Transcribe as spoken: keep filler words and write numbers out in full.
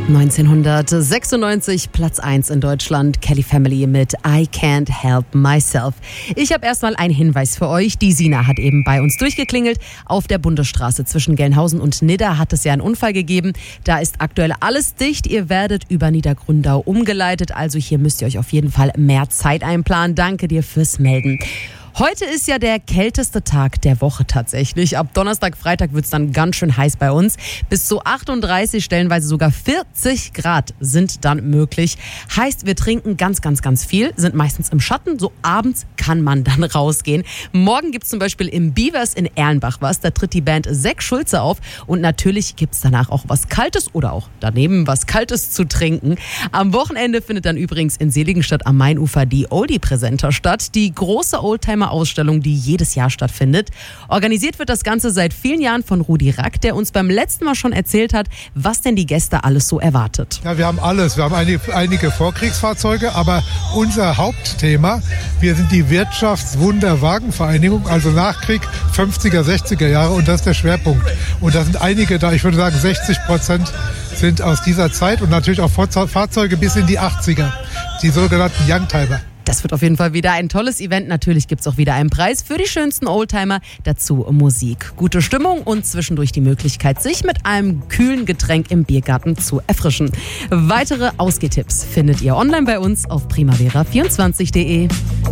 neunzehnhundertsechsundneunzig, Platz eins in Deutschland, Kelly Family mit I Can't Help Myself. Ich habe erstmal einen Hinweis für euch. Die Sina hat eben bei uns durchgeklingelt. Auf der Bundesstraße zwischen Gelnhausen und Nidda hat es ja einen Unfall gegeben. Da ist aktuell alles dicht. Ihr werdet über Niedergründau umgeleitet. Also hier müsst ihr euch auf jeden Fall mehr Zeit einplanen. Danke dir fürs Melden. Heute ist ja der kälteste Tag der Woche tatsächlich. Ab Donnerstag, Freitag wird es dann ganz schön heiß bei uns. Bis zu achtunddreißig, stellenweise sogar vierzig Grad sind dann möglich. Heißt, wir trinken ganz, ganz, ganz viel, sind meistens im Schatten. So abends kann man dann rausgehen. Morgen gibt es zum Beispiel im Beavers in Erlenbach was. Da tritt die Band Zack Schulze auf. Und natürlich gibt es danach auch was Kaltes oder auch daneben was Kaltes zu trinken. Am Wochenende findet dann übrigens in Seligenstadt am Mainufer die Oldie-Präsenter statt. Die große Oldtimer Ausstellung, die jedes Jahr stattfindet. Organisiert wird das Ganze seit vielen Jahren von Rudi Rack, der uns beim letzten Mal schon erzählt hat, was denn die Gäste alles so erwartet. Ja, wir haben alles. Wir haben einige, einige Vorkriegsfahrzeuge, aber unser Hauptthema, wir sind die Wirtschaftswunderwagenvereinigung, also Nachkrieg fünfziger, sechziger Jahre, und das ist der Schwerpunkt. Und da sind einige da, ich würde sagen sechzig Prozent sind aus dieser Zeit und natürlich auch Fahrzeuge bis in die achtziger, die sogenannten Youngtimer. Das wird auf jeden Fall wieder ein tolles Event. Natürlich gibt es auch wieder einen Preis für die schönsten Oldtimer. Dazu Musik, gute Stimmung und zwischendurch die Möglichkeit, sich mit einem kühlen Getränk im Biergarten zu erfrischen. Weitere Ausgehtipps findet ihr online bei uns auf primavera vierundzwanzig punkt de.